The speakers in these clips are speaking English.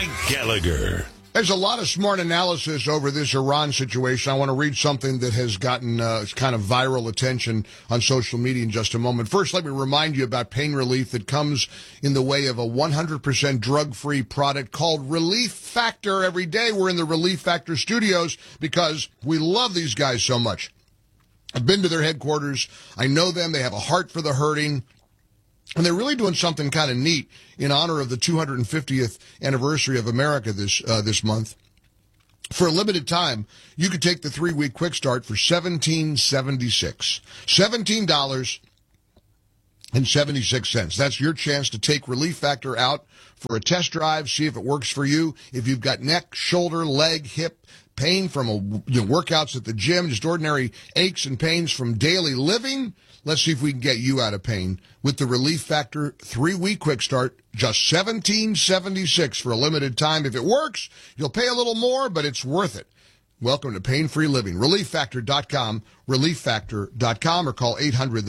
Mike Gallagher. There's a lot of smart analysis over this Iran situation. I want to read something that has gotten kind of viral attention on social media in just a moment. First, let me remind you about pain relief that comes in the way of a 100% drug-free product called Relief Factor. Every day we're in the Relief Factor studios because we love these guys so much. I've been to their headquarters. I know them. They have a heart for the hurting. And they're really doing something kind of neat in honor of the 250th anniversary of America this month. For a limited time, you could take the 3-week quick start for $17.76. $17.76. That's your chance to take Relief Factor out for a test drive, see if it works for you. If you've got neck, shoulder, leg, hip pain from workouts at the gym, just ordinary aches and pains from daily living, let's see if we can get you out of pain with the Relief Factor 3-week quick start, just $17.76 for a limited time. If it works, you'll pay a little more, but it's worth it. Welcome to Pain-Free Living. ReliefFactor.com, ReliefFactor.com, or call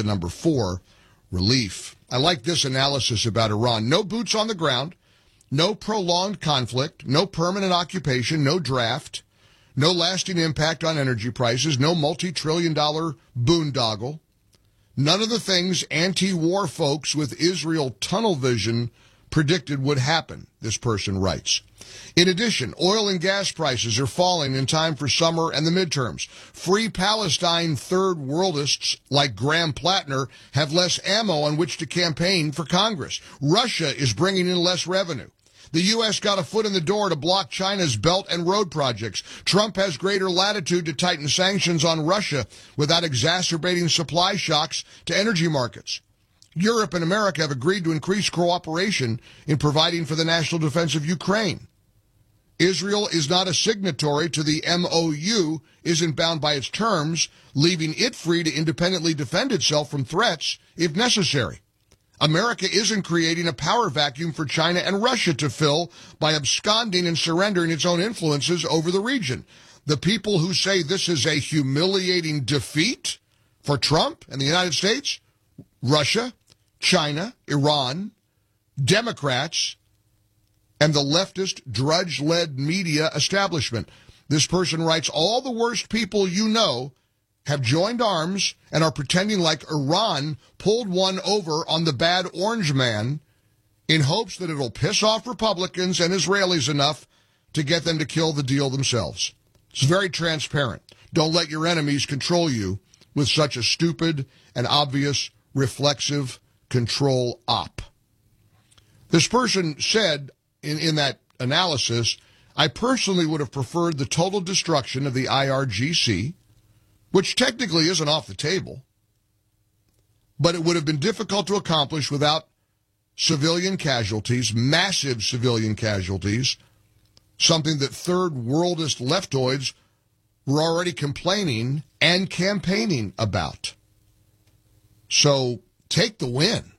800-4-RELIEF. I like this analysis about Iran. No boots on the ground, no prolonged conflict, no permanent occupation, no draft, no lasting impact on energy prices, no multi-trillion-dollar boondoggle. None of the things anti-war folks with Israel tunnel vision predicted would happen, this person writes. In addition, oil and gas prices are falling in time for summer and the midterms. Free Palestine third worldists like Graham Plattner have less ammo on which to campaign for Congress. Russia is bringing in less revenue. The U.S. got a foot in the door to block China's Belt and Road projects. Trump has greater latitude to tighten sanctions on Russia without exacerbating supply shocks to energy markets. Europe and America have agreed to increase cooperation in providing for the national defense of Ukraine. Israel is not a signatory to the MOU, isn't bound by its terms, leaving it free to independently defend itself from threats if necessary. America isn't creating a power vacuum for China and Russia to fill by absconding and surrendering its own influences over the region. The people who say this is a humiliating defeat for Trump and the United States, Russia, China, Iran, Democrats, and the leftist drudge-led media establishment. This person writes, all the worst people you know have joined arms and are pretending like Iran pulled one over on the bad orange man in hopes that it'll piss off Republicans and Israelis enough to get them to kill the deal themselves. It's very transparent. Don't let your enemies control you with such a stupid and obvious reflexive control op. This person said in that analysis, I personally would have preferred the total destruction of the IRGC, which technically isn't off the table, but it would have been difficult to accomplish without civilian casualties, massive civilian casualties, something that third worldist leftoids were already complaining and campaigning about. So take the win.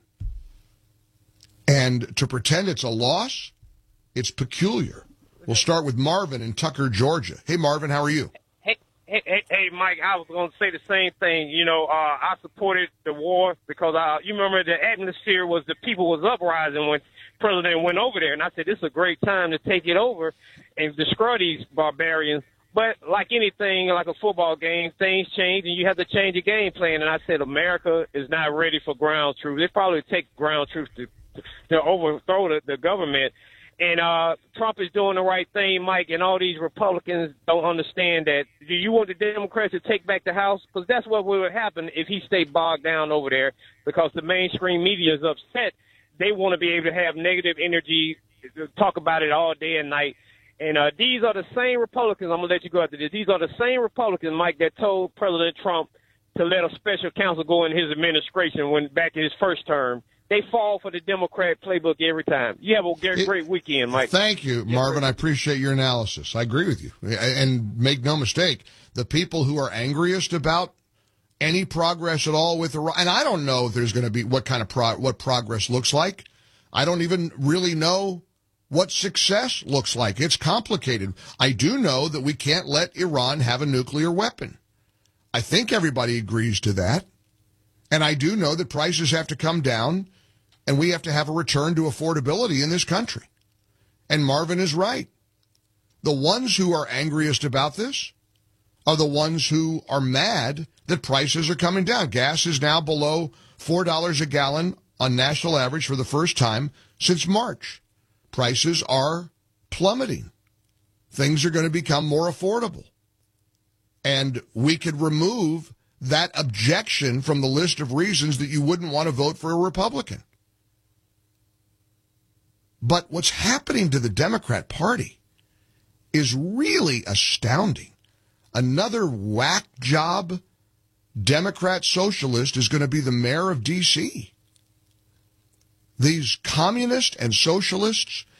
And to pretend it's a loss, it's peculiar. We'll start with Marvin in Tucker, Georgia. Hey, Marvin, how are you? Hey, Mike, I was going to say the same thing. You know, I supported the war because you remember the atmosphere was the people was uprising when President went over there. And I said, this is a great time to take it over and destroy these barbarians. But like anything, like a football game, things change and you have to change your game plan. And I said, America is not ready for ground truth. It probably takes ground truth to overthrow the government. And Trump is doing the right thing, Mike, and all these Republicans don't understand that. Do you want the Democrats to take back the House? Because that's what would happen if he stayed bogged down over there, because the mainstream media is upset. They want to be able to have negative energy, talk about it all day and night. And these are the same Republicans, I'm going to let you go after this, these are the same Republicans, Mike, that told President Trump to let a special counsel go in his administration when back in his first term. They fall for the Democrat playbook every time. You have a great weekend, Mike. Thank you, Marvin. I appreciate your analysis. I agree with you. And make no mistake, the people who are angriest about any progress at all with Iran, and I don't know if there's going to be what progress looks like. I don't even really know what success looks like. It's complicated. I do know that we can't let Iran have a nuclear weapon. I think everybody agrees to that. And I do know that prices have to come down and we have to have a return to affordability in this country. And Marvin is right. The ones who are angriest about this are the ones who are mad that prices are coming down. Gas is now below $4 a gallon on national average for the first time since March. Prices are plummeting. Things are going to become more affordable. And we could remove that objection from the list of reasons that you wouldn't want to vote for a Republican. But what's happening to the Democrat Party is really astounding. Another whack job Democrat socialist is going to be the mayor of D.C. These communists and socialists